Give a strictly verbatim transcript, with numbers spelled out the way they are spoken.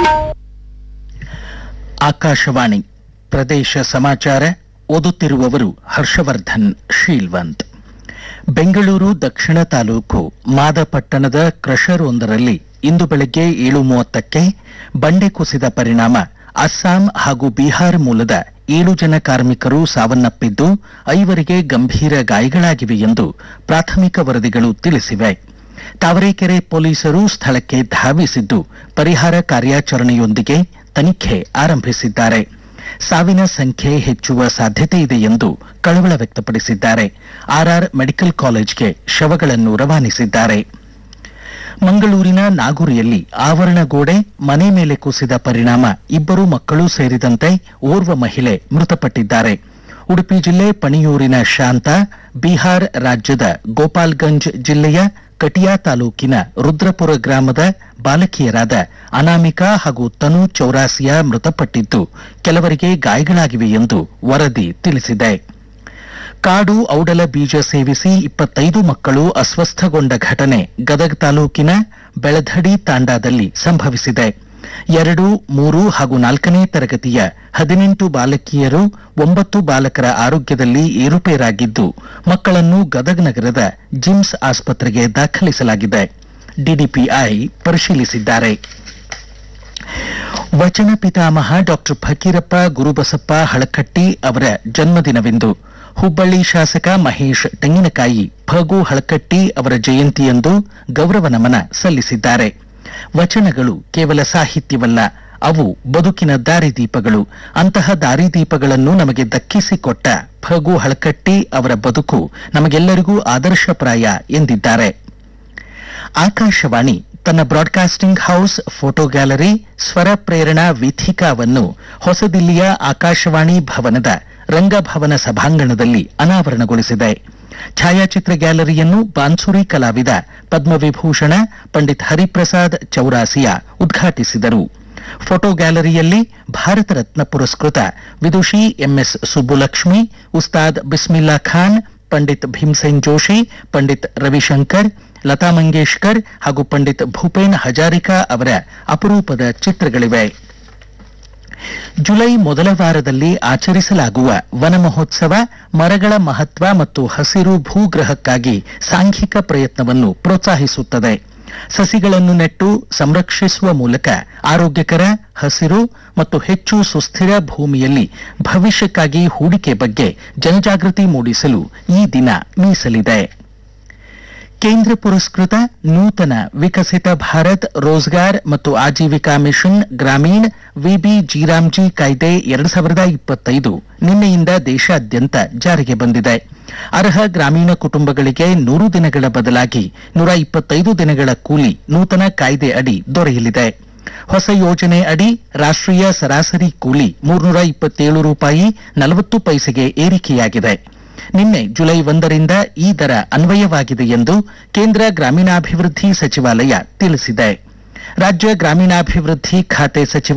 ಆಕಾಶವಾಣಿ ಪ್ರದೇಶ ಸಮಾಚಾರ ಓದುತ್ತಿರುವವರು ಹರ್ಷವರ್ಧನ್ ಶೀಲ್ವಂತ್. ಬೆಂಗಳೂರು ದಕ್ಷಿಣ ತಾಲೂಕು ಮಾದಪಟ್ಟಣದ ಕ್ರಷರ್ ಒಂದರಲ್ಲಿ ಇಂದು ಬೆಳಗ್ಗೆ ಏಳು ಮೂವತ್ತಕ್ಕೆ ಬಂಡೆ ಕುಸಿದ ಪರಿಣಾಮ ಅಸ್ಸಾಂ ಹಾಗೂ ಬಿಹಾರ ಮೂಲದ ಏಳು ಜನ ಕಾರ್ಮಿಕರು ಸಾವನ್ನಪ್ಪಿದ್ದು ಐವರಿಗೆ ಗಂಭೀರ ಗಾಯಗಳಾಗಿವೆ ಎಂದು ಪ್ರಾಥಮಿಕ ವರದಿಗಳು ತಿಳಿಸಿವೆ. ತಾವರೆಕೆರೆ ಪೊಲೀಸರು ಸ್ಥಳಕ್ಕೆ ಧಾವಿಸಿದ್ದು ಪರಿಹಾರ ಕಾರ್ಯಾಚರಣೆಯೊಂದಿಗೆ ತನಿಖೆ ಆರಂಭಿಸಿದ್ದಾರೆ. ಸಾವಿನ ಸಂಖ್ಯೆ ಹೆಚ್ಚುವ ಸಾಧ್ಯತೆ ಇದೆ ಎಂದು ಕಳವಳ ವ್ಯಕ್ತಪಡಿಸಿದ್ದಾರೆ. ಆರ್ಆರ್ ಮೆಡಿಕಲ್ ಕಾಲೇಜ್ಗೆ ಶವಗಳನ್ನು ರವಾನಿಸಿದ್ದಾರೆ. ಮಂಗಳೂರಿನ ನಾಗುರಿಯಲ್ಲಿ ಆವರಣ ಗೋಡೆ ಮನೆ ಮೇಲೆ ಕುಸಿದ ಪರಿಣಾಮ ಇಬ್ಬರು ಮಕ್ಕಳು ಸೇರಿದಂತೆ ಓರ್ವ ಮಹಿಳೆ ಮೃತಪಟ್ಟಿದ್ದಾರೆ. ಉಡುಪಿ ಜಿಲ್ಲೆ ಪಣಿಯೂರಿನ ಶಾಂತ, ಬಿಹಾರ ರಾಜ್ಯದ ಗೋಪಾಲ್ಗಂಜ್ ಜಿಲ್ಲೆಯ ಕಟಿಯಾ ತಾಲೂಕಿನ ರುದ್ರಪುರ ಗ್ರಾಮದ ಬಾಲಕಿಯರಾದ ಅನಾಮಿಕಾ ಹಾಗೂ ತನು ಚೌರಾಸಿಯಾ ಮೃತಪಟ್ಟಿದ್ದು ಕೆಲವರಿಗೆ ಗಾಯಗಳಾಗಿವೆ ಎಂದು ವರದಿ ತಿಳಿಸಿದೆ. ಕಾಡು ಔಡಲ ಬೀಜ ಸೇವಿಸಿ ಇಪ್ಪತ್ತೈದು ಮಕ್ಕಳು ಅಸ್ವಸ್ಥಗೊಂಡ ಘಟನೆ ಗದಗ ತಾಲೂಕಿನ ಬೆಳಧಡಿ ತಾಂಡಾದಲ್ಲಿ ಸಂಭವಿಸಿದೆ. ಎರಡು, ಮೂರು ಹಾಗೂ ನಾಲ್ಕನೇ ತರಗತಿಯ ಹದಿನೆಂಟು ಬಾಲಕಿಯರು, ಒಂಬತ್ತು ಬಾಲಕರ ಆರೋಗ್ಯದಲ್ಲಿ ಏರುಪೇರಾಗಿದ್ದು ಮಕ್ಕಳನ್ನು ಗದಗ ನಗರದ ಜಿಮ್ಸ್ ಆಸ್ಪತ್ರೆಗೆ ದಾಖಲಿಸಲಾಗಿದೆ. ಡಿಡಿಪಿಐ ಪರಿಶೀಲಿಸಿದ್ದಾರೆ. ವಚನ ಪಿತಾಮಹ ಡಾಕ್ಟರ್ ಫಕೀರಪ್ಪ ಗುರುಬಸಪ್ಪ ಹಳಕಟ್ಟಿ ಅವರ ಜನ್ಮದಿನವಿಂದು ಹುಬ್ಬಳ್ಳಿ ಶಾಸಕ ಮಹೇಶ್ ತೆಂಗಿನಕಾಯಿ ಫಗು ಹಳಕಟ್ಟಿ ಅವರ ಜಯಂತಿಯಂದು ಗೌರವ ನಮನ ಸಲ್ಲಿಸಿದ್ದಾರೆ. ವಚನಗಳು ಕೇವಲ ಸಾಹಿತ್ಯವಲ್ಲ, ಅವು ಬದುಕಿನ ದಾರಿದೀಪಗಳು. ಅಂತಹ ದಾರಿದೀಪಗಳನ್ನು ನಮಗೆ ದಕ್ಕಿಸಿಕೊಟ್ಟ ಫಗು ಹಳಕಟ್ಟಿ ಅವರ ಬದುಕು ನಮಗೆಲ್ಲರಿಗೂ ಆದರ್ಶಪ್ರಾಯ ಎಂದಿದ್ದಾರೆ. ಆಕಾಶವಾಣಿ ತನ್ನ ಬ್ರಾಡ್ಕಾಸ್ಟಿಂಗ್ ಹೌಸ್ ಫೋಟೋ ಗ್ಯಾಲರಿ ಸ್ವರ ಪ್ರೇರಣಾ ವೀಥಿಕಾವನ್ನು ಹೊಸದಿಲ್ಲಿಯ ಆಕಾಶವಾಣಿ ಭವನದ ರಂಗಭವನ ಸಭಾಂಗಣದಲ್ಲಿ ಅನಾವರಣಗೊಳಿಸಿದೆ. ಛಾಯಾಚಿತ್ರ ಗ್ಯಾಲರಿಯನ್ನು ಬಾನ್ಸುರಿ ಕಲಾವಿದ ಪದ್ಮವಿಭೂಷಣ ಪಂಡಿತ್ ಹರಿಪ್ರಸಾದ್ ಚೌರಾಸಿಯಾ ಉದ್ಘಾಟಿಸಿದರು. ಫೋಟೋ ಗ್ಯಾಲರಿಯಲ್ಲಿ ಭಾರತ ರತ್ನ ಪುರಸ್ಕೃತ ವಿದುಷಿ ಎಂಎಸ್ ಸುಬ್ಬುಲಕ್ಷ್ಮಿ, ಉಸ್ತಾದ್ ಬಿಸ್ಮಿಲ್ಲಾ ಖಾನ್, ಪಂಡಿತ್ ಭೀಮ್ಸೇನ್ ಜೋಶಿ, ಪಂಡಿತ್ ರವಿಶಂಕರ್, ಲತಾ ಮಂಗೇಶ್ಕರ್ ಹಾಗೂ ಪಂಡಿತ್ ಭೂಪೇನ್ ಹಜಾರಿಕಾ ಅವರ ಅಪರೂಪದ ಚಿತ್ರಗಳಿವೆ. ಜುಲೈ ಮೊದಲ ವಾರದಲ್ಲಿ ಆಚರಿಸಲಾಗುವ ವನ ಮಹೋತ್ಸವ ಮರಗಳ ಮಹತ್ವ ಮತ್ತು ಹಸಿರು ಭೂಗ್ರಹಕ್ಕಾಗಿ ಸಾಂಘಿಕ ಪ್ರಯತ್ನವನ್ನು ಪ್ರೋತ್ಸಾಹಿಸುತ್ತದೆ. ಸಸಿಗಳನ್ನು ನೆಟ್ಟು ಸಂರಕ್ಷಿಸುವ ಮೂಲಕ ಆರೋಗ್ಯಕರ, ಹಸಿರು ಮತ್ತು ಹೆಚ್ಚು ಸುಸ್ಥಿರ ಭೂಮಿಯಲ್ಲಿ ಭವಿಷ್ಯಕ್ಕಾಗಿ ಹೂಡಿಕೆ ಬಗ್ಗೆ ಜನಜಾಗೃತಿ ಮೂಡಿಸಲು ಈ ದಿನ ಮೀಸಲಿದೆ. ಕೇಂದ್ರ ಪುರಸ್ಕೃತ ನೂತನ ವಿಕಸಿತ ಭಾರತ್ ರೋಜ್ಗಾರ್ ಮತ್ತು ಆಜೀವಿಕಾ ಮಿಷನ್ ಗ್ರಾಮೀಣ್ ವಿಬಿ ಜಿರಾಮ್ಜಿ ಕಾಯ್ದೆ ಎರಡು ಸಾವಿರದ ಇಪ್ಪತ್ತೈದು ನಿನ್ನೆಯಿಂದ ದೇಶಾದ್ಯಂತ ಜಾರಿಗೆ ಬಂದಿದೆ. ಅರ್ಹ ಗ್ರಾಮೀಣ ಕುಟುಂಬಗಳಿಗೆ ನೂರು ದಿನಗಳ ಬದಲಾಗಿ ನೂರ ಇಪ್ಪತ್ತೈದು ದಿನಗಳ ಕೂಲಿ ನೂತನ ಕಾಯ್ದೆ ಅಡಿ ದೊರೆಯಲಿದೆ. ಹೊಸ ಯೋಜನೆ ಅಡಿ ರಾಷ್ಟ್ರೀಯ ಸರಾಸರಿ ಕೂಲಿ ಮೂರ್ನೂರ ಇಪ್ಪತ್ತೇಳು ರೂಪಾಯಿ ನಲವತ್ತು ಪೈಸೆಗೆ ಏರಿಕೆಯಾಗಿದೆ. ನಿನ್ನೆ ಜುಲೈ ಒಂದರಿಂದ ಈ ದರ ಅನ್ವಯವಾಗಿದೆ ಎಂದು ಕೇಂದ್ರ ಗ್ರಾಮೀಣಾಭಿವೃದ್ಧಿ ಸಚಿವಾಲಯ ತಿಳಿಸಿದೆ. ರಾಜ್ಯ ಗ್ರಾಮೀಣಾಭಿವೃದ್ಧಿ ಖಾತೆ ಸಚಿವ